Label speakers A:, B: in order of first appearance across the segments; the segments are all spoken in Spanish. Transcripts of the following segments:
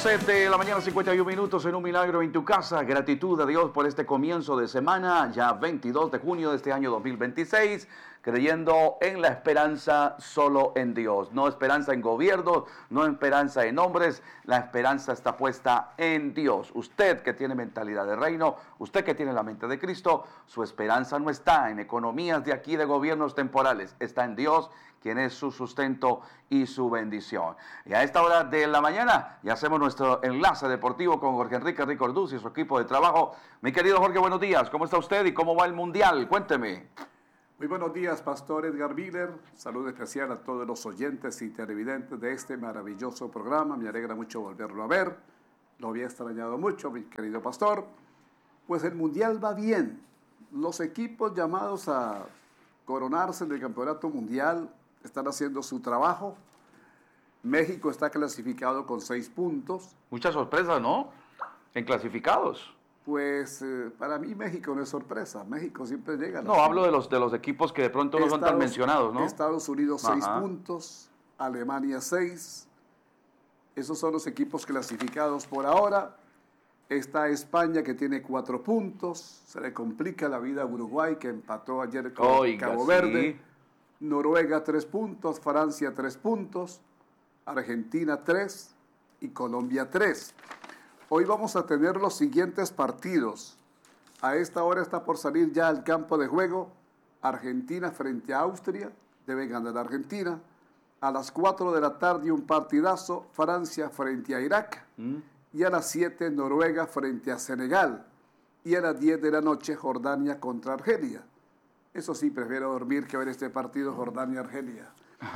A: 12 de la mañana, 51 minutos en Un Milagro en tu Casa. Gratitud a Dios por este comienzo de semana, ya 22 de junio de este año 2026, creyendo en la esperanza solo en Dios. No esperanza en gobierno, no esperanza en hombres, la esperanza está puesta en Dios. Usted que tiene mentalidad de reino, usted que tiene la mente de Cristo, su esperanza no está en economías de aquí, de gobiernos temporales, está en Dios, quien es su sustento y su bendición. Y a esta hora de la mañana ya hacemos nuestro enlace deportivo con Jorge Enrique Ricorduz y su equipo de trabajo. Mi querido Jorge, buenos días. ¿Cómo está usted y cómo va el Mundial? Cuénteme.
B: Muy buenos días, Pastor Edgar Miller. Saludo especial a todos los oyentes y televidentes de este maravilloso programa. Me alegra mucho volverlo a ver. Lo había extrañado mucho, mi querido Pastor. Pues el Mundial va bien. Los equipos llamados a coronarse en el Campeonato Mundial están haciendo su trabajo. México está clasificado con 6 puntos.
A: Muchas sorpresas, ¿no? En clasificados.
B: Pues para mí México no es sorpresa. México siempre llega a la
A: No, hablo de los equipos que de pronto no son tan mencionados, ¿no?
B: Estados Unidos 6 puntos, Alemania 6. Esos son los equipos clasificados por ahora. Está España, que tiene 4 puntos. Se le complica la vida a Uruguay, que empató ayer con Cabo Verde. Noruega 3 puntos, Francia 3 puntos, Argentina 3 y Colombia 3. Hoy vamos a tener los siguientes partidos. A esta hora está por salir ya al campo de juego Argentina frente a Austria. Debe ganar Argentina. A las 4 de la tarde un partidazo, Francia frente a Irak. Y a las 7 Noruega frente a Senegal. Y a las 10 de la noche Jordania contra Argelia. Eso sí, prefiero dormir que ver este partido Jordania-Argelia.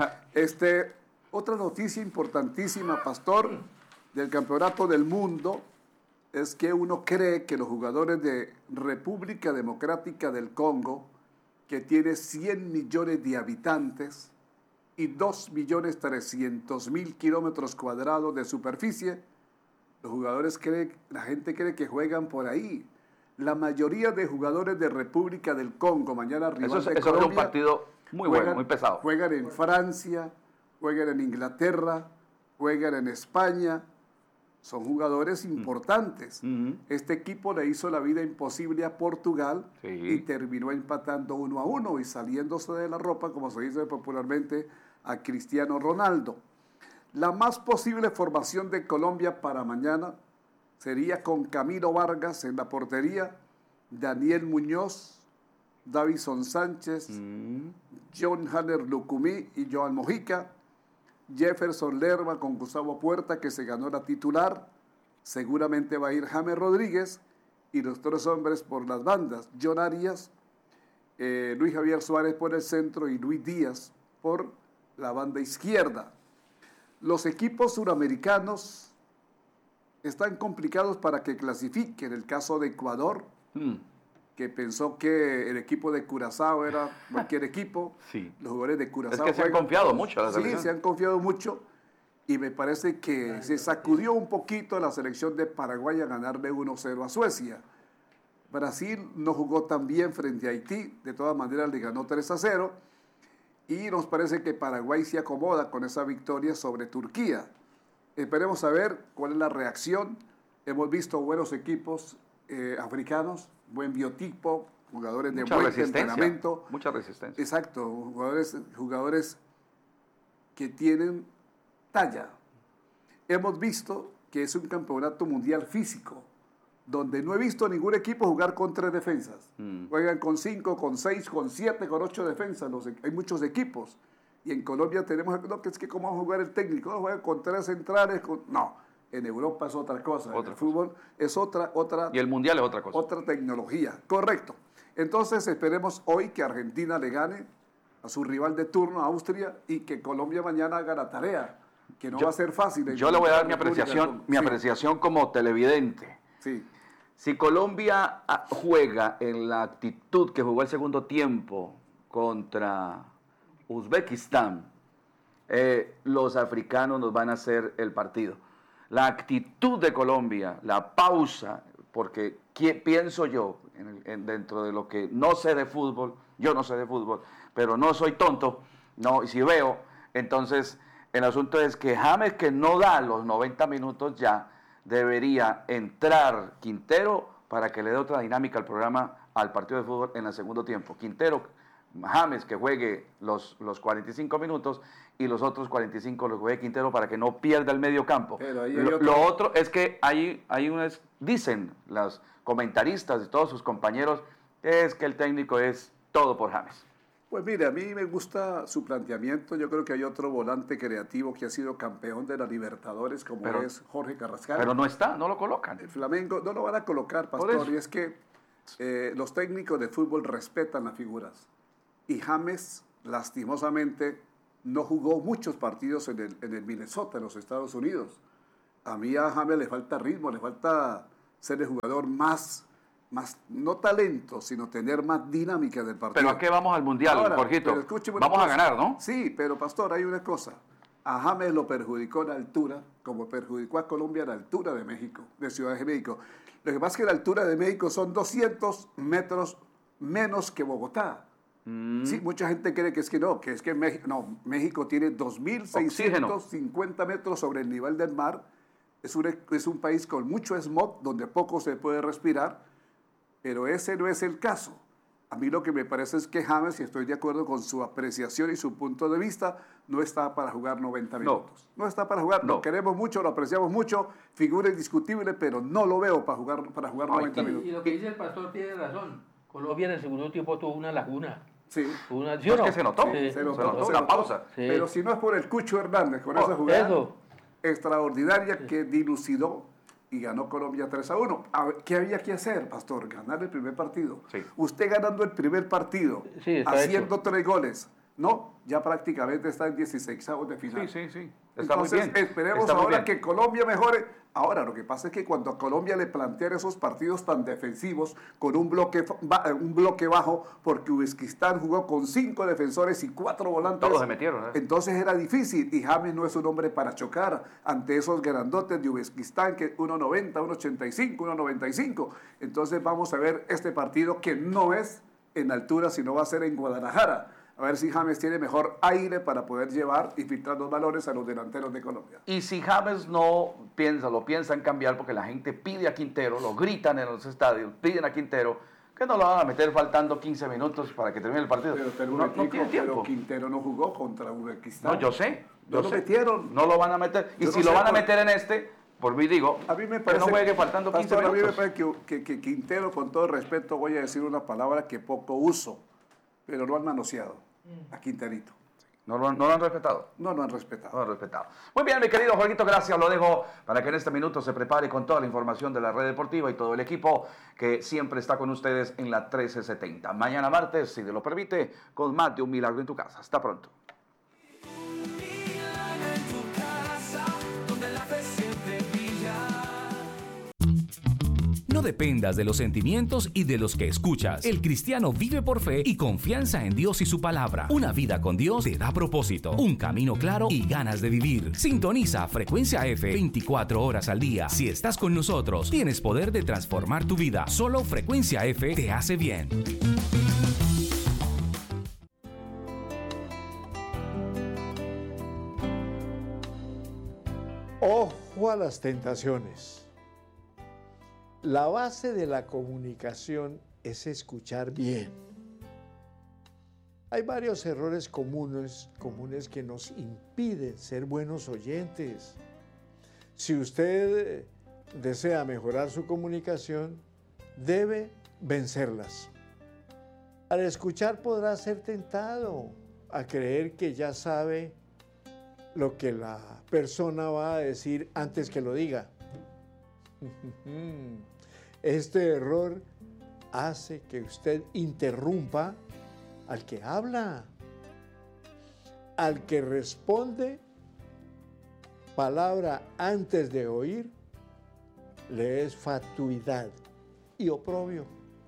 B: Otra noticia importantísima, Pastor, del Campeonato del Mundo, es que uno cree que los jugadores de República Democrática del Congo, que tiene 100 millones de habitantes y 2.300.000 kilómetros cuadrados de superficie, la gente cree que juegan por ahí. La mayoría de jugadores de República del Congo, mañana rival de Colombia,
A: es un partido muy bueno, muy pesado.
B: Juegan en Francia, juegan en Inglaterra, juegan en España. Son jugadores importantes. Este equipo le hizo la vida imposible a Portugal y terminó empatando 1-1 y saliéndose de la ropa, como se dice popularmente, a Cristiano Ronaldo. La más posible formación de Colombia para mañana sería con Camilo Vargas en la portería, Daniel Muñoz, Davison Sánchez, John Hanner Lucumí y Joan Mojica, Jefferson Lerma con Gustavo Puerta, que se ganó la titular. Seguramente va a ir James Rodríguez y los 3 hombres por las bandas, John Arias, Luis Javier Suárez por el centro y Luis Díaz por la banda izquierda. Los equipos suramericanos están complicados para que clasifiquen. El caso de Ecuador, que pensó que el equipo de Curazao era cualquier equipo. Los jugadores de Curazao
A: es que se han confiado mucho.
B: Sí, se han confiado mucho. Y me parece que se sacudió un poquito la selección de Paraguay a ganarle 1-0 a Suecia. Brasil no jugó tan bien frente a Haití. De todas maneras le ganó 3-0. Y nos parece que Paraguay se acomoda con esa victoria sobre Turquía. Esperemos a ver cuál es la reacción. Hemos visto buenos equipos africanos, buen biotipo, jugadores de buen temperamento.
A: Mucha resistencia.
B: Exacto, jugadores que tienen talla. Hemos visto que es un campeonato mundial físico, donde no he visto ningún equipo jugar con 3 defensas. Juegan con 5, con 6, con 7, con 8 defensas. Hay muchos equipos. Y en Colombia tenemos, no, que es que cómo va a jugar el técnico, no juega con 3 centrales, no, en Europa es otra cosa, en el fútbol es otra.
A: Y el Mundial es otra cosa.
B: Otra tecnología, correcto. Entonces esperemos hoy que Argentina le gane a su rival de turno, Austria, y que Colombia mañana haga la tarea, que no va a ser fácil.
A: Yo le voy a dar mi apreciación como televidente.
B: Sí.
A: Si Colombia juega en la actitud que jugó el segundo tiempo contra Uzbekistán, los africanos nos van a hacer el partido. La actitud de Colombia, la pausa, porque pienso yo, dentro de lo que no sé de fútbol, yo no sé de fútbol, pero no soy tonto, no, y si veo, entonces el asunto es que James, que no da los 90 minutos ya, debería entrar Quintero para que le dé otra dinámica al programa, al partido de fútbol en el segundo tiempo. Quintero, James que juegue los 45 minutos y los otros 45 los juegue Quintero para que no pierda el medio campo. Lo otro es que dicen los comentaristas y todos sus compañeros, es que el técnico es todo por James.
B: Pues mire, a mí me gusta su planteamiento. Yo creo que hay otro volante creativo que ha sido campeón de la Libertadores, como es Jorge Carrascal.
A: Pero no está, no lo colocan.
B: El Flamengo no lo van a colocar, Pastor, y es que los técnicos de fútbol respetan las figuras. Y James, lastimosamente, no jugó muchos partidos en el Minnesota, en los Estados Unidos. A mí a James le falta ritmo, le falta ser el jugador más no talento, sino tener más dinámica del partido.
A: ¿Pero a qué vamos al Mundial, Jorgito? Vamos a ganar, ¿no?
B: Sí, pero Pastor, hay una cosa. A James lo perjudicó la altura, como perjudicó a Colombia la altura de México, de Ciudad de México. Lo que pasa es que la altura de México son 200 metros menos que Bogotá. Sí, mucha gente cree que es que México tiene 2.650 metros sobre el nivel del mar. Es un país con mucho smog, donde poco se puede respirar. Pero ese no es el caso. A mí lo que me parece es que James, y estoy de acuerdo con su apreciación y su punto de vista, no está para jugar 90 minutos. No está para jugar, lo queremos mucho, lo apreciamos mucho, figura indiscutible, pero no lo veo para jugar 90 minutos.
C: Y lo que dice el pastor tiene razón. Colombia en el segundo tiempo tuvo una laguna.
B: Sí.
A: Es que se notó.
B: Sí. Se notó
A: la pausa.
B: Sí. Pero si no es por el Cucho Hernández, con esa jugada extraordinaria que dilucidó y ganó Colombia 3-1. ¿Qué había que hacer, Pastor? Ganar el primer partido.
A: Sí.
B: Usted ganando el primer partido, haciendo 3 goles, ¿no? Ya prácticamente está en 16avos de final.
A: Sí. Está
B: Entonces,
A: muy bien.
B: Esperemos ahora que Colombia mejore. Ahora, lo que pasa es que cuando a Colombia le plantean esos partidos tan defensivos, con un bloque bajo, porque Uzbekistán jugó con 5 defensores y 4 volantes.
A: Todos se metieron,
B: Entonces era difícil, y James no es un hombre para chocar ante esos grandotes de Uzbekistán, que 1.90, 1.85, 1.95. Entonces vamos a ver este partido que no es en altura, sino va a ser en Guadalajara. A ver si James tiene mejor aire para poder llevar y filtrar los valores a los delanteros de Colombia.
A: Y si James lo piensan cambiar, porque la gente pide a Quintero, lo gritan en los estadios, piden a Quintero, que no lo van a meter faltando 15 minutos para que termine el partido.
B: Pero pero Quintero no jugó contra Uzbekistán.
A: No, yo sé.
B: No lo metieron.
A: No lo van a meter. Y si lo van a meter en por mí digo,
B: a mí me parece,
A: que no juegue faltando 15 minutos.
B: A mí me parece que Quintero, con todo respeto, voy a decir una palabra que poco uso, pero lo han manoseado a Quinterito.
A: ¿No lo han respetado?
B: No lo han respetado.
A: No lo han respetado. Muy bien, mi querido Jorgito, gracias. Lo dejo para que en este minuto se prepare con toda la información de la red deportiva y todo el equipo que siempre está con ustedes en la 1370. Mañana martes, si Dios lo permite, con más de un milagro en tu casa. Hasta pronto.
D: No dependas de los sentimientos y de los que escuchas. El cristiano vive por fe y confianza en Dios y su palabra. Una vida con Dios te da propósito, un camino claro y ganas de vivir. Sintoniza Frecuencia F 24 horas al día. Si estás con nosotros, tienes poder de transformar tu vida. Solo Frecuencia F te hace bien.
E: Ojo a las tentaciones. La base de la comunicación es escuchar bien. Hay varios errores comunes que nos impiden ser buenos oyentes. Si usted desea mejorar su comunicación, debe vencerlas. Al escuchar podrá ser tentado a creer que ya sabe lo que la persona va a decir antes que lo diga. Este error hace que usted interrumpa al que habla, al que responde palabra antes de oír, le es fatuidad y oprobio.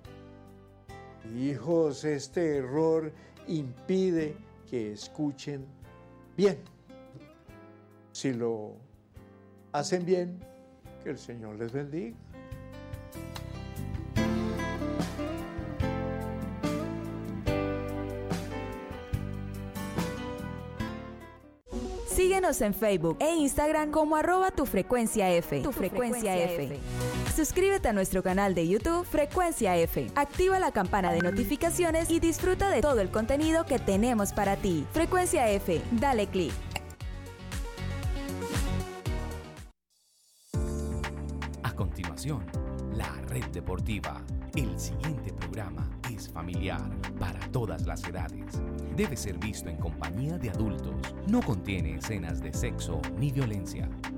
E: Hijos, este error impide que escuchen bien. Si lo hacen bien, que el Señor les bendiga.
F: Sigue Síguenos en Facebook e Instagram como @tufrecuenciaF. Tu Frecuencia F. Suscríbete a nuestro canal de YouTube Frecuencia F. Activa la campana de notificaciones y disfruta de todo el contenido que tenemos para ti. Frecuencia F, dale clic.
D: A continuación, la Red Deportiva. El siguiente programa es familiar para todas las edades. Debe ser visto en compañía de adultos. No contiene escenas de sexo ni violencia.